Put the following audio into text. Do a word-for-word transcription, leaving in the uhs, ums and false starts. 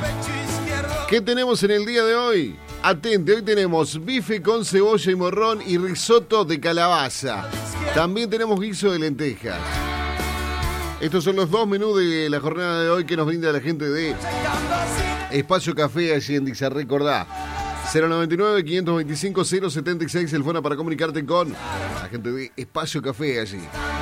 ¿Qué tenemos en el día de hoy? Atente, hoy tenemos bife con cebolla y morrón y risotto de calabaza. También tenemos guiso de lentejas. Estos son los dos menús de la jornada de hoy que nos brinda la gente de Espacio Café allí en Dixar. Recordá, cero noventa y nueve, quinientos veinticinco, cero setenta y seis, el phone para comunicarte con la gente de Espacio Café allí.